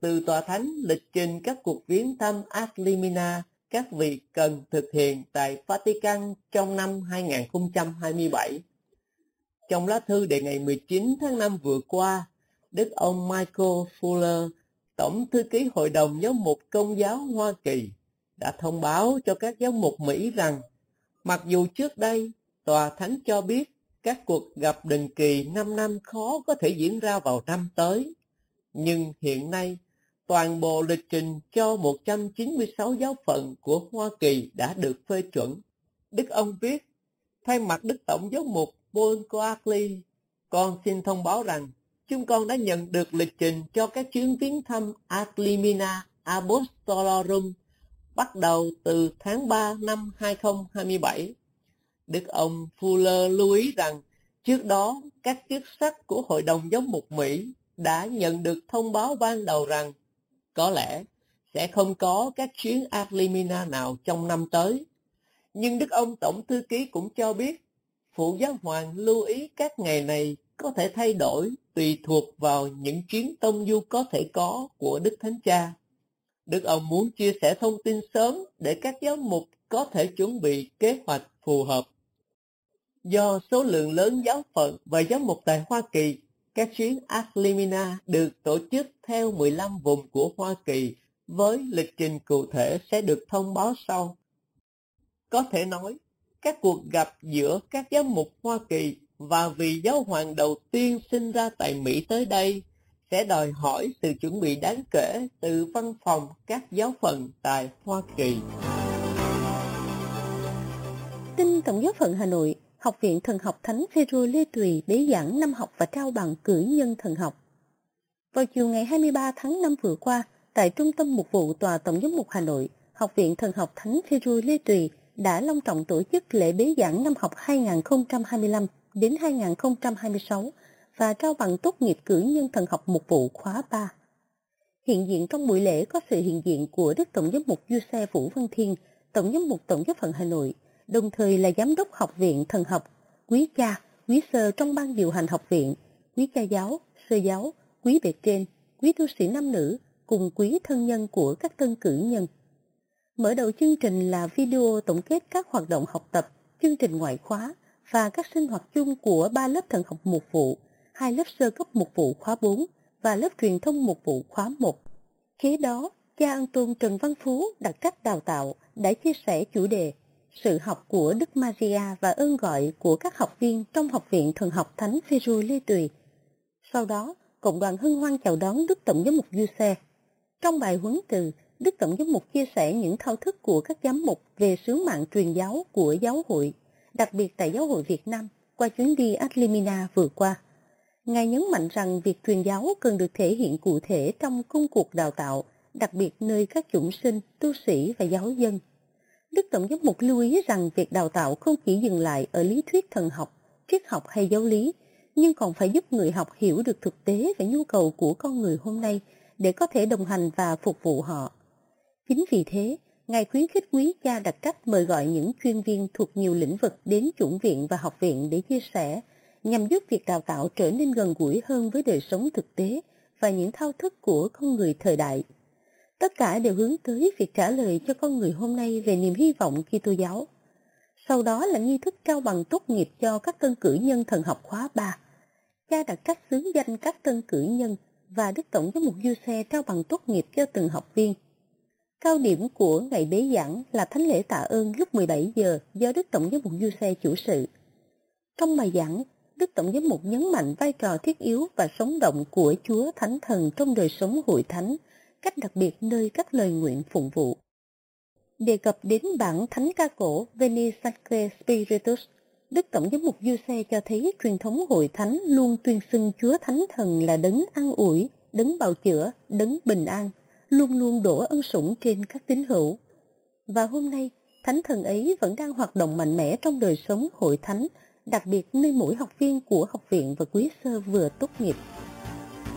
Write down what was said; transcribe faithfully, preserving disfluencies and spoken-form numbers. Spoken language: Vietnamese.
từ tòa thánh lịch trình các cuộc viếng thăm ad limina các vị cần thực hiện tại Vatican trong năm hai không hai bảy. Trong lá thư đề ngày mười chín tháng năm vừa qua, Đức ông Michael Fuller, Tổng thư ký Hội đồng Giáo mục Công giáo Hoa Kỳ, đã thông báo cho các giáo mục Mỹ rằng mặc dù trước đây Tòa Thánh cho biết các cuộc gặp định kỳ năm năm khó có thể diễn ra vào năm tới, nhưng hiện nay toàn bộ lịch trình cho một trăm chín mươi sáu giáo phận của Hoa Kỳ đã được phê chuẩn. Đức ông viết, thay mặt Đức Tổng giám mục Paul Coakley, con xin thông báo rằng chúng con đã nhận được lịch trình cho các chuyến viếng thăm ad limina apostolorum bắt đầu từ tháng ba năm hai không hai bảy. Đức ông Fuller lưu ý rằng trước đó các chức sắc của Hội đồng Giám mục Mỹ đã nhận được thông báo ban đầu rằng có lẽ sẽ không có các chuyến ad limina nào trong năm tới. Nhưng Đức ông Tổng thư ký cũng cho biết Phụ Giáo Hoàng lưu ý các ngày này có thể thay đổi tùy thuộc vào những chuyến tông du có thể có của Đức Thánh Cha. Đức ông muốn chia sẻ thông tin sớm để các giáo mục có thể chuẩn bị kế hoạch phù hợp. Do số lượng lớn giáo phận và giáo mục tại Hoa Kỳ, các chuyến ad limina được tổ chức theo mười lăm vùng của Hoa Kỳ với lịch trình cụ thể sẽ được thông báo sau. Có thể nói, các cuộc gặp giữa các giáo mục Hoa Kỳ và vị giáo hoàng đầu tiên sinh ra tại Mỹ tới đây sẽ đòi hỏi sự chuẩn bị đáng kể từ văn phòng các giáo phận tại Hoa Kỳ. Tin Tổng giáo phận Hà Nội, Học viện Thần học Thánh Phêrô Lê Tùy bế giảng năm học và trao bằng cử nhân thần học. Vào chiều ngày hai mươi ba tháng năm vừa qua, tại Trung tâm Mục vụ Tòa Tổng giám mục Hà Nội, Học viện Thần học Thánh Phêrô Lê Tùy đã long trọng tổ chức lễ bế giảng năm học hai không hai lăm đến hai không hai sáu và trao bằng tốt nghiệp cử nhân thần học mục vụ khóa ba. Hiện diện trong buổi lễ có sự hiện diện của Đức Tổng giám mục Giuse Vũ Văn Thiên, Tổng giám mục Tổng giáo phận Hà Nội, đồng thời là Giám đốc Học viện Thần học, quý cha, quý sơ trong ban điều hành học viện, quý cha giáo, sơ giáo, quý bề trên, quý tu sĩ nam nữ, cùng quý thân nhân của các tân cử nhân. Mở đầu chương trình là video tổng kết các hoạt động học tập, chương trình ngoại khóa và các sinh hoạt chung của ba lớp thần học mục vụ, hai lớp sơ cấp mục vụ khóa bốn và lớp truyền thông mục vụ khóa một. Kế đó, cha Ân Tôn Trần Văn Phú, đặc trách đào tạo, đã chia sẻ chủ đề sự học của Đức Maria và ơn gọi của các học viên trong Học viện Thần học Thánh Phêrô Lê Tùy. Sau đó, cộng đoàn hân hoan chào đón Đức Tổng giám mục Giuse. Trong bài huấn từ, Đức Tổng giám mục chia sẻ những thao thức của các giám mục về sứ mạng truyền giáo của giáo hội, đặc biệt tại giáo hội Việt Nam qua chuyến đi ad limina vừa qua. Ngài nhấn mạnh rằng việc truyền giáo cần được thể hiện cụ thể trong công cuộc đào tạo, đặc biệt nơi các chủng sinh, tu sĩ và giáo dân. Đức Tổng giám mục lưu ý rằng việc đào tạo không chỉ dừng lại ở lý thuyết thần học, triết học hay giáo lý, nhưng còn phải giúp người học hiểu được thực tế và nhu cầu của con người hôm nay để có thể đồng hành và phục vụ họ. Chính vì thế, Ngài khuyến khích quý cha đặc trách mời gọi những chuyên viên thuộc nhiều lĩnh vực đến chủng viện và học viện để chia sẻ, nhằm giúp việc đào tạo trở nên gần gũi hơn với đời sống thực tế và những thao thức của con người thời đại. Tất cả đều hướng tới việc trả lời cho con người hôm nay về niềm hy vọng Kitô giáo. Sau đó là nghi thức trao bằng tốt nghiệp cho các tân cử nhân thần học khóa ba. Cha đặc trách xướng danh các tân cử nhân và Đức Tổng giám mục Giuse trao bằng tốt nghiệp cho từng học viên. Cao điểm của ngày bế giảng là thánh lễ tạ ơn lúc mười bảy giờ do Đức Tổng giám mục Giuse chủ sự. Trong bài giảng, Đức Tổng giám mục nhấn mạnh vai trò thiết yếu và sống động của Chúa Thánh Thần trong đời sống hội thánh, cách đặc biệt nơi các lời nguyện phụng vụ. Đề cập đến bản thánh ca cổ Veni Sacre Spiritus, Đức Tổng giám mục Giuse cho thấy truyền thống hội thánh luôn tuyên xưng Chúa Thánh Thần là đấng an ủi, đấng bào chữa, đấng bình an, luôn luôn đổ ân sủng trên các tín hữu. Và hôm nay, Thánh Thần ấy vẫn đang hoạt động mạnh mẽ trong đời sống hội thánh, đặc biệt nơi mỗi học viên của học viện và quý sơ vừa tốt nghiệp.